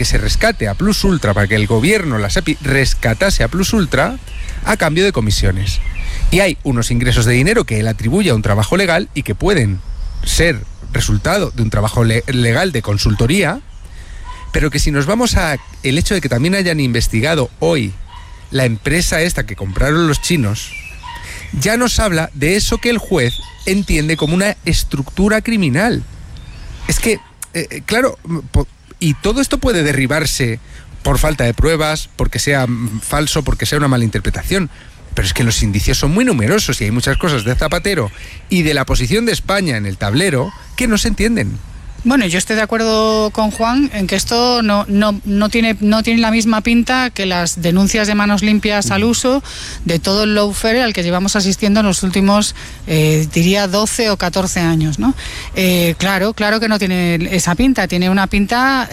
que se rescate a Plus Ultra, para que el gobierno, la SEPI, rescatase a Plus Ultra a cambio de comisiones. Y hay unos ingresos de dinero que él atribuye a un trabajo legal y que pueden ser resultado de un trabajo legal de consultoría, pero que si nos vamos a el hecho de que también hayan investigado hoy la empresa esta que compraron los chinos, ya nos habla de eso que el juez entiende como una estructura criminal. Es que, claro, y todo esto puede derribarse por falta de pruebas, porque sea falso, porque sea una mala interpretación. Pero es que los indicios son muy numerosos y hay muchas cosas de Zapatero y de la posición de España en el tablero que no se entienden. Bueno, yo estoy de acuerdo con Juan en que esto no tiene la misma pinta que las denuncias de manos limpias al uso de todo el lawfare al que llevamos asistiendo en los últimos, diría, 12 o 14 años, ¿no? Claro que no tiene esa pinta, tiene una pinta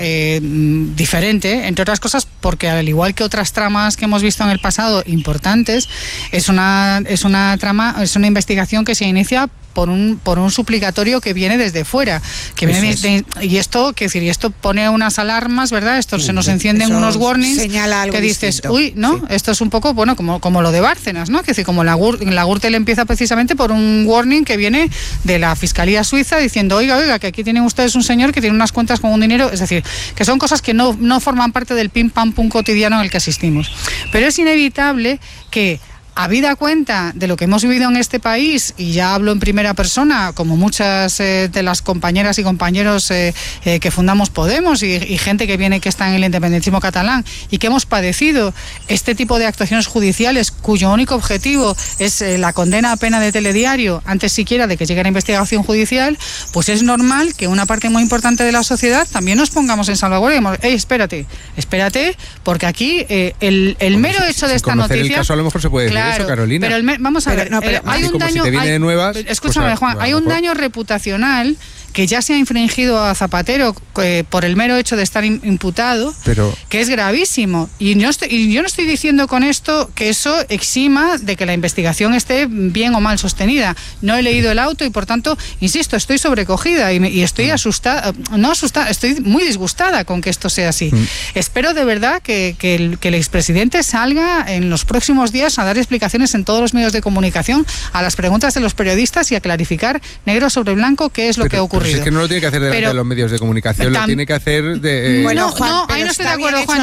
diferente, entre otras cosas porque al igual que otras tramas que hemos visto en el pasado importantes, es una investigación que se inicia por un suplicatorio que viene desde fuera, que viene y esto pone unas alarmas, ¿verdad? Esto se nos encienden unos warnings que dices, distinto. Uy, ¿no? Sí. Esto es un poco, bueno, como lo de Bárcenas, ¿no? Que decir, como la Gürtel empieza precisamente por un warning que viene de la Fiscalía Suiza diciendo, oiga, que aquí tienen ustedes un señor que tiene unas cuentas con un dinero, es decir, que son cosas que no forman parte del pim pam pum cotidiano en el que asistimos. Pero es inevitable que, habida cuenta de lo que hemos vivido en este país, y ya hablo en primera persona, como muchas de las compañeras y compañeros que fundamos Podemos y gente que está en el independentismo catalán y que hemos padecido este tipo de actuaciones judiciales cuyo único objetivo es la condena a pena de telediario antes siquiera de que llegue la investigación judicial, pues es normal que una parte muy importante de la sociedad también nos pongamos en salvaguardia y digamos, espérate, porque aquí el mero hecho de esta noticia... el caso a lo mejor se puede decir. Claro, eso, Carolina. Pero vamos a ver, hay un daño... Si te viene de nuevas, escúchame, Juan, hay un daño reputacional que ya se ha infringido a Zapatero por el mero hecho de estar imputado, que es gravísimo. Y yo no estoy diciendo con esto que eso exima de que la investigación esté bien o mal sostenida. No he leído el auto y, por tanto, insisto, estoy sobrecogida y estoy asustada, estoy muy disgustada con que esto sea así. Espero de verdad que el expresidente salga en los próximos días a dar explicaciones en todos los medios de comunicación a las preguntas de los periodistas y a clarificar negro sobre blanco qué es lo que ha ocurrido. Pero es que no lo tiene que hacer delante de los medios de comunicación, lo tiene que hacer de... Bueno, Juan, no, ahí no estoy de acuerdo, Juan.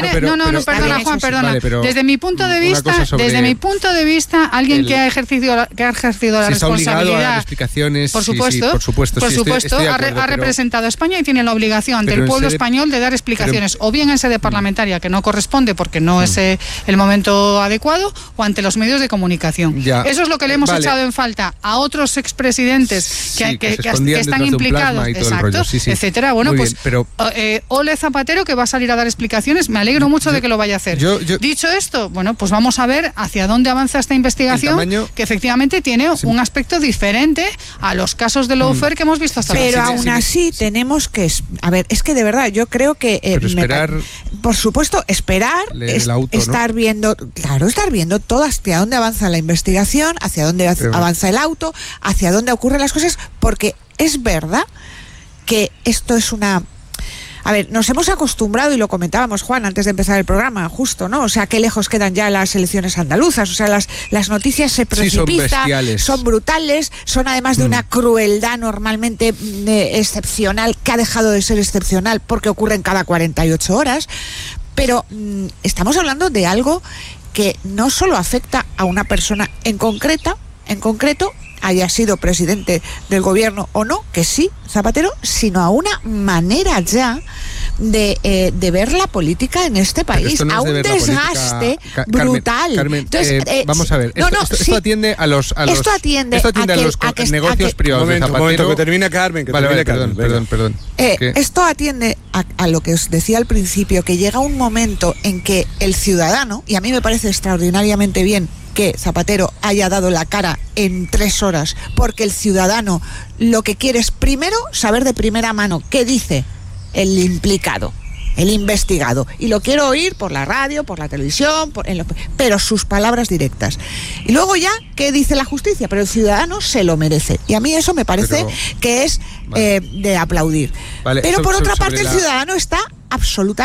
Perdona, Juan, perdona. Vale, desde mi punto de vista, alguien que ha ejercido la responsabilidad... A dar explicaciones, por supuesto, ha representado a España y tiene la obligación ante el pueblo español de dar explicaciones, o bien en sede parlamentaria, que no corresponde porque no es el momento adecuado, o ante los medios de comunicación. Eso es lo que le hemos echado en falta a otros expresidentes que están implicados, exacto, etcétera. Bueno, muy pues bien, pero... Ole Zapatero, que va a salir a dar explicaciones. Me alegro mucho de que lo vaya a hacer. Dicho esto, bueno, pues vamos a ver hacia dónde avanza esta investigación, que efectivamente tiene un aspecto diferente a los casos de lawfare que hemos visto hasta ahora. Pero aún así tenemos que... A ver, es que de verdad, yo creo que... por supuesto, esperar, estar viendo todo hacia dónde avanza la investigación, hacia dónde avanza el auto, hacia dónde ocurren las cosas, porque es verdad que esto es una... A ver, nos hemos acostumbrado, y lo comentábamos, Juan, antes de empezar el programa, justo, ¿no? O sea, qué lejos quedan ya las elecciones andaluzas. O sea, las noticias se precipitan, son brutales, son además de una crueldad normalmente excepcional, que ha dejado de ser excepcional porque ocurren cada 48 horas. Pero estamos hablando de algo que no solo afecta a una persona en concreto, haya sido presidente del gobierno o no, que sí, Zapatero, sino a una manera ya de ver la política en este país, a un desgaste brutal. Carmen, entonces, vamos a ver, esto atiende a los negocios privados de Zapatero. Momento, que termine Carmen. Perdón. Esto atiende a lo que os decía al principio, que llega un momento en que el ciudadano, y a mí me parece extraordinariamente bien que Zapatero haya dado la cara en 3 horas, porque el ciudadano lo que quiere es primero saber de primera mano qué dice el implicado, el investigado, y lo quiero oír por la radio, por la televisión, pero sus palabras directas. Y luego ya qué dice la justicia, pero el ciudadano se lo merece. Y a mí eso me parece que es de aplaudir. Pero por otra parte el ciudadano está absolutamente